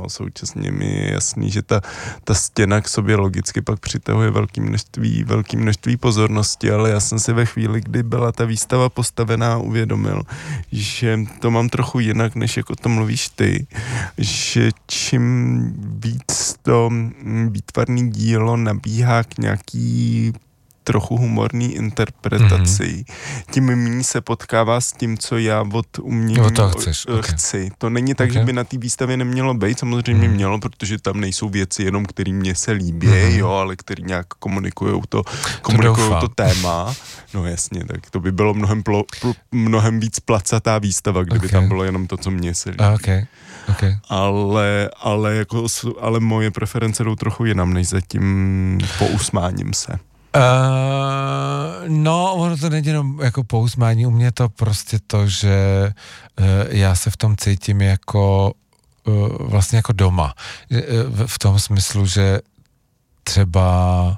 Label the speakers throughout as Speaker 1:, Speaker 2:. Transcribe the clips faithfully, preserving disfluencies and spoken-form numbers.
Speaker 1: současně mi je jasný, že ta, ta stěna k sobě logicky pak přitahuje velké množství, velké množství pozornosti, ale já jsem si ve chvíli, kdy byla ta výstava postavená, uvědomil, že to mám trochu jinak, než jak o tom mluvíš ty, že čím víc to výtvarný dílo nabíhá k nějaký trochu humorný interpretaci, mm-hmm. tím méně se potkává s tím, co já od umění
Speaker 2: no to chceš,
Speaker 1: chci.
Speaker 2: Okay.
Speaker 1: To není tak,
Speaker 2: okay.
Speaker 1: že by na té výstavě nemělo být, samozřejmě mm. mělo, protože tam nejsou věci jenom, který mně se líbí, mm. jo, ale který nějak komunikujou to, komunikujou to, to téma. No jasně, tak to by bylo mnohem, plo, pl, mnohem víc placatá výstava, kdyby okay. tam bylo jenom to, co mně se líbí.
Speaker 2: Okay. Okay.
Speaker 1: Ale, ale, jako, ale moje preference jdou trochu jinam, než zatím pousmáním se.
Speaker 2: Uh, no, ono to není jenom jako pousmání, u mě to prostě to, že uh, já se v tom cítím jako uh, vlastně jako doma. Uh, v tom smyslu, že třeba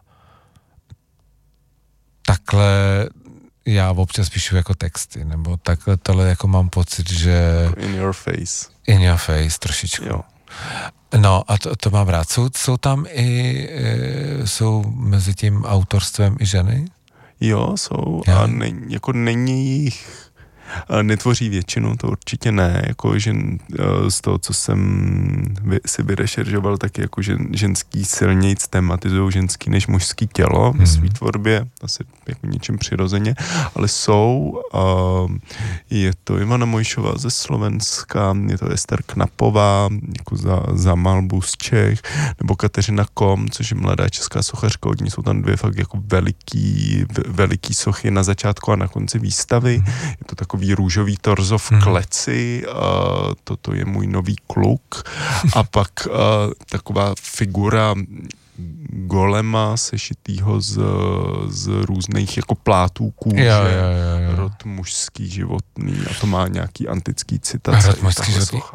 Speaker 2: takhle já občas píšu jako texty, nebo takhle tohle jako mám pocit, že...
Speaker 1: In your face.
Speaker 2: In your face, trošičku.
Speaker 1: Jo.
Speaker 2: No a to, to mám rád. Jsou, jsou tam i, e, jsou mezi tím autorstvem i ženy?
Speaker 1: Jo, jsou
Speaker 2: Já.
Speaker 1: a ne, jako není jich, netvoří většinu, to určitě ne, jako žen, z toho, co jsem si vyrešeržoval, tak jako žen, ženský silnějc tematizují ženský než mužský tělo ve svý tvorbě, asi jako něčem přirozeně, ale jsou, uh, je to Ivana Mojšová ze Slovenska, je to Ester Knapová, jako za, za malbu z Čech, nebo Kateřina Kom, což je mladá česká sochařka, od ní jsou tam dvě fakt jako veliký, veliký sochy na začátku a na konci výstavy, je to takový růžový torzo v kleci, uh, toto je můj nový kluk a pak uh, taková figura golema sešitýho z, z různých jako plátů kůže,
Speaker 2: jo, jo, jo, jo.
Speaker 1: rod mužský životný a to má nějaký antický citace.
Speaker 2: Rod mužský životný. Uh,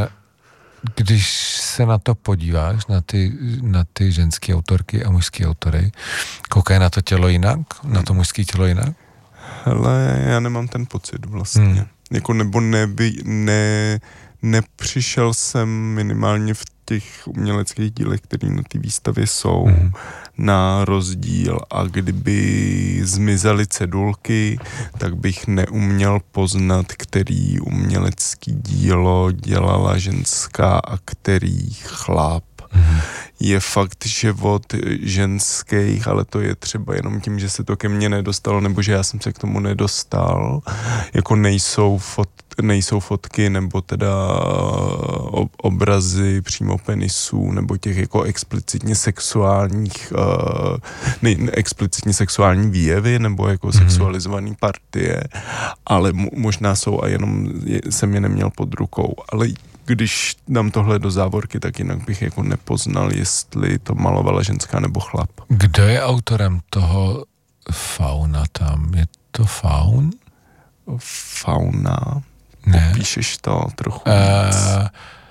Speaker 2: když se na to podíváš, na ty, na ty ženské autorky a mužské autory, koukají na to tělo jinak? Hmm. Na to mužské tělo jinak?
Speaker 1: Hele, já nemám ten pocit vlastně. Hmm. Jako nebo neby, ne, nepřišel jsem minimálně v těch uměleckých dílech, které na té výstavě jsou, hmm. na rozdíl a kdyby zmizely cedulky, tak bych neuměl poznat, který umělecký dílo dělala ženská a který chlap. Mm-hmm. Je fakt, že od ženských, ale to je třeba jenom tím, že se to ke mně nedostalo, nebo že já jsem se k tomu nedostal, jako nejsou, fot, nejsou fotky, nebo teda obrazy přímo penisů, nebo těch jako explicitně sexuálních, uh, ne, explicitně sexuální výjevy, nebo jako mm-hmm. sexualizovaný partie, ale mo- možná jsou a jenom je, jsem je neměl pod rukou, ale když dám tohle do závorky, tak jinak bych jako nepoznal, jestli to malovala ženská nebo chlap.
Speaker 2: Kdo je autorem toho fauna tam? Je to faun?
Speaker 1: Fauna?
Speaker 2: Ne.
Speaker 1: Popíšeš to trochu
Speaker 2: uh,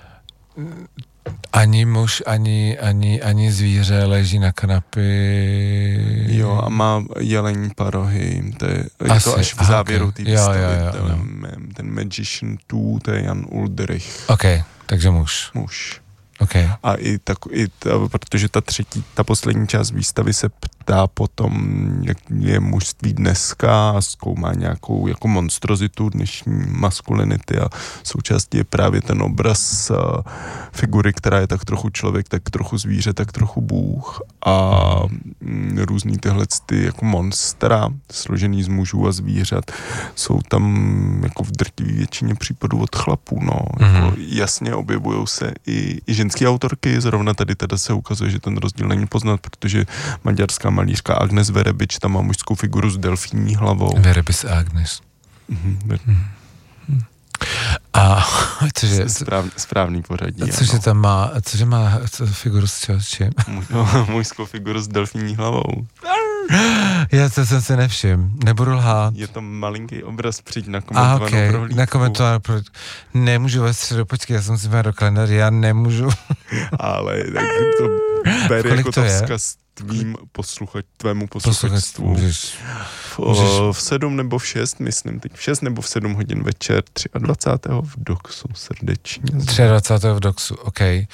Speaker 2: Ani muž, ani, ani, ani zvíře leží na kanapě.
Speaker 1: Jo, a má jelení parohy. To je, je to až v závěru té výstavy. Jo, jo, jo, ten, ten Magician dva, to je Jan Uldrich.
Speaker 2: Ok, takže muž.
Speaker 1: Muž.
Speaker 2: Okay.
Speaker 1: A i tak, i ta, protože ta třetí, ta poslední část výstavy se ptá potom, jak je mužství dneska a zkoumá nějakou jako monstrozitu dnešní maskulinity a součástí je právě ten obraz uh, figury, která je tak trochu člověk, tak trochu zvíře, tak trochu bůh a mm, různý tyhle ty jako monstra, složený z mužů a zvířat, jsou tam jako v drtivé většině případů od chlapů, no. Mm-hmm. Jako jasně objevujou se i, i ženské autorky, zrovna tady teda se ukazuje, že ten rozdíl není poznat, protože maďarská malířka Agnes Verebič tam má mužskou figuru s delfínní hlavou.
Speaker 2: Verebič Agnes.
Speaker 1: Mm-hmm. Mm-hmm.
Speaker 2: A cože...
Speaker 1: Správ, správný pořadí.
Speaker 2: Cože tam má, cože má figuru s čím?
Speaker 1: Mužskou figuru s delfínní hlavou.
Speaker 2: Já to jsem se nevšim, nebudu lhát.
Speaker 1: Je to malinký obraz, přijď na komentovanou
Speaker 2: ah, okay.
Speaker 1: prohlídku.
Speaker 2: Na komentovanou prohlídku. Nemůžu ve středu, počkej, já jsem si měl do kalendáře, já nemůžu. Ale
Speaker 1: tak to ber jako to vzkaz tvým posluchač, tvému posluchačstvu.
Speaker 2: Můžeš,
Speaker 1: v, v sedm nebo v šest, myslím teď, v šest nebo v sedm hodin večer, dvacátého třetího v Doxu, srdečně.
Speaker 2: dvacátého třetího v Doxu, okej. Okay.